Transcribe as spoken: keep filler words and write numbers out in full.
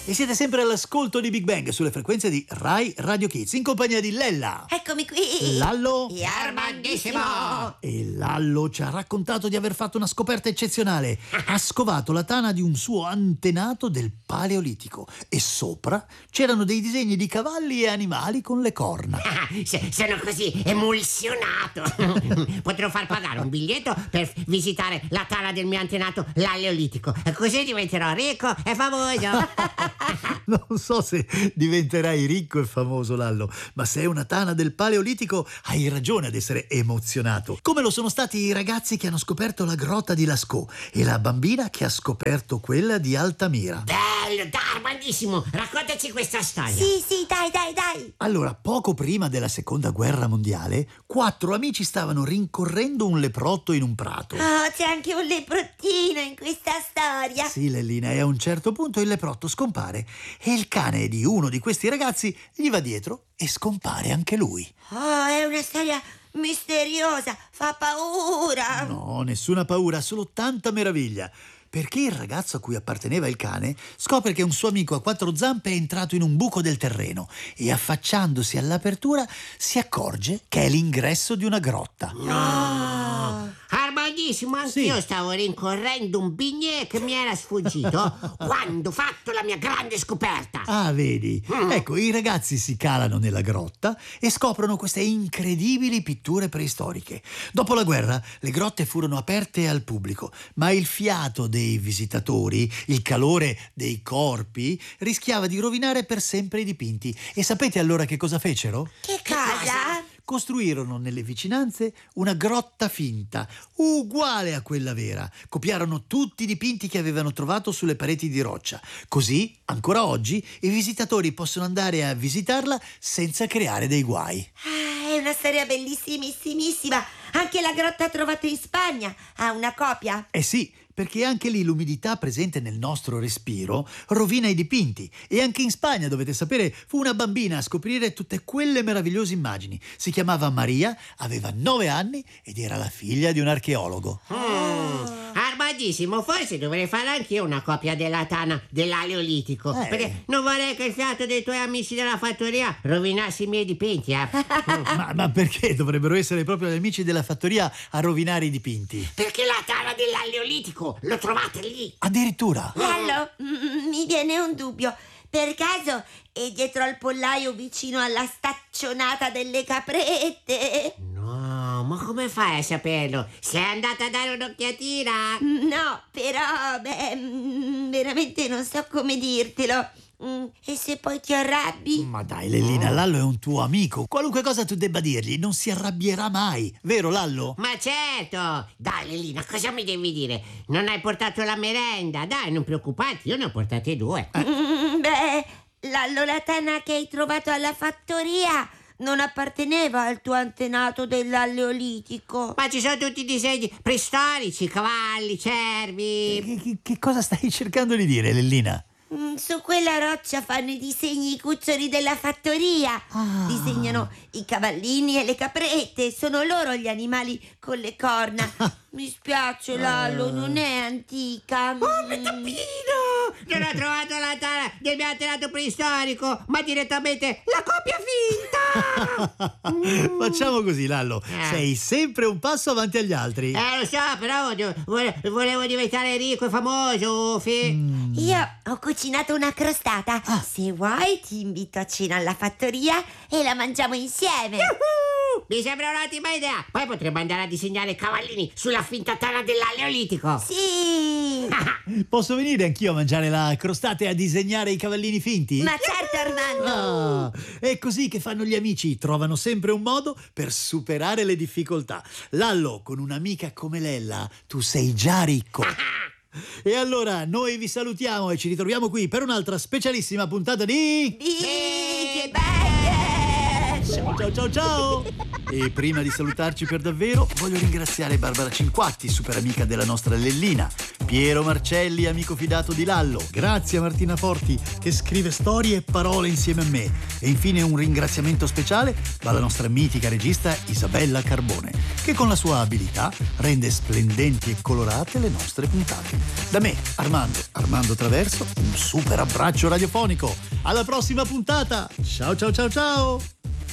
E siete sempre all'ascolto di Big Bang sulle frequenze di Rai Radio Kids in compagnia di Lella. Eccomi qui. Lallo. E Armandissimo. E Lallo ci ha raccontato di aver fatto una scoperta eccezionale. Ha scovato la tana di un suo antenato del Paleolitico e sopra c'erano dei disegni di cavalli e animali con le corna. Ah, se, sono così emulsionato. Potrò far pagare un biglietto per visitare la tana del mio antenato Paleolitico. Così diventerò ricco e famoso. Non so se diventerai ricco e famoso, Lallo, ma se è una tana del Paleolitico hai ragione ad essere emozionato. Come lo sono stati i ragazzi che hanno scoperto la grotta di Lascaux e la bambina che ha scoperto quella di Altamira. Bello, dai, Armandissimo, raccontaci questa storia. Sì, sì, dai, dai, dai. Allora, poco prima della seconda guerra mondiale, quattro amici stavano rincorrendo un leprotto in un prato. Oh, c'è anche un leprottino in questa storia. Sì, Lellina, e a un certo punto il leprotto scompare e il cane di uno di questi ragazzi gli va dietro e scompare anche lui. Oh, è una storia misteriosa, fa paura. No, nessuna paura, solo tanta meraviglia. Perché il ragazzo a cui apparteneva il cane scopre che un suo amico a quattro zampe è entrato in un buco del terreno e affacciandosi all'apertura si accorge che è l'ingresso di una grotta. No! Armandissimo, anch'io Sì. stavo rincorrendo un bignè che mi era sfuggito quando ho fatto la mia grande scoperta. Ah, vedi? Mm. Ecco, i ragazzi si calano nella grotta e scoprono queste incredibili pitture preistoriche. Dopo la guerra, le grotte furono aperte al pubblico, ma il fiato dei visitatori, il calore dei corpi, rischiava di rovinare per sempre i dipinti. E sapete allora che cosa fecero? Che Che cosa? cosa? Costruirono nelle vicinanze una grotta finta, uguale a quella vera. Copiarono tutti i dipinti che avevano trovato sulle pareti di roccia. Così, ancora oggi, i visitatori possono andare a visitarla senza creare dei guai. Ah, è una storia bellissimissimissima. Anche la grotta trovata in Spagna ha una copia. Eh sì, perché anche lì l'umidità presente nel nostro respiro rovina i dipinti. E anche in Spagna, dovete sapere, fu una bambina a scoprire tutte quelle meravigliose immagini. Si chiamava Maria, aveva nove anni ed era la figlia di un archeologo. Mm. Armandissimo, forse dovrei fare anche io una copia della tana dell'Aleolitico. Eh. Perché non vorrei che il fiato dei tuoi amici della fattoria rovinasse i miei dipinti. Eh. Ma, ma perché dovrebbero essere proprio gli amici della fattoria a rovinare i dipinti? Perché la tana dell'Aleolitico l'ho trovata lì. Addirittura? Lallo, mm, mi viene un dubbio. Per caso è dietro al pollaio vicino alla staccionata delle caprette? No, ma come fai a saperlo? Sei andata a dare un'occhiatina? No, però, beh, mm, veramente non so come dirtelo. Mm, E se poi ti arrabbi? Ma dai, Lellina, Lallo è un tuo amico. Qualunque cosa tu debba dirgli, non si arrabbierà mai. Vero, Lallo? Ma certo! Dai, Lellina, cosa mi devi dire? Non hai portato la merenda? Dai, non preoccuparti, io ne ho portate due. Mm, Beh, la lolatana che hai trovato alla fattoria non apparteneva al tuo antenato dell'Aleolitico. Ma ci sono tutti i disegni preistorici, cavalli, cervi. Che, che- che cosa stai cercando di dire, Lellina? Mm, Su quella roccia fanno i disegni i cuccioli della fattoria. Ah. Disegnano i cavallini e le caprette. Sono loro gli animali con le corna. Mi spiace, Lallo, non è antica. Oh, Mm. mio tappino! Non ho trovato la tana del mio antenato preistorico, ma direttamente la copia finta! Facciamo così, Lallo. Eh. Sei sempre un passo avanti agli altri. Eh, lo so, però voglio- vole- volevo diventare ricco e famoso, Fi. Mm. Io ho cucinato una crostata. Se vuoi ti invito a cena alla fattoria e la mangiamo insieme. Yuhu! Mi sembra un'ottima idea. Poi potremmo andare a disegnare cavallini sulla finta tana dell'Aleolitico. Sì! Posso venire anch'io a mangiare la crostata e a disegnare i cavallini finti? Ma certo, Armando! Ah, è così che fanno gli amici, trovano sempre un modo per superare le difficoltà. Lallo, con un'amica come Lella, tu sei già ricco. E allora noi vi salutiamo e ci ritroviamo qui per un'altra specialissima puntata di... Big Bang! Siamo già Ciao ciao ciao! E prima di salutarci per davvero, voglio ringraziare Barbara Cinquatti, super amica della nostra Lellina, Piero Marcelli, amico fidato di Lallo, grazie a Martina Forti che scrive storie e parole insieme a me, e infine un ringraziamento speciale va alla nostra mitica regista Isabella Carbone, che con la sua abilità rende splendenti e colorate le nostre puntate. Da me, Armando, Armando Traverso, un super abbraccio radiofonico. Alla prossima puntata! Ciao ciao ciao ciao!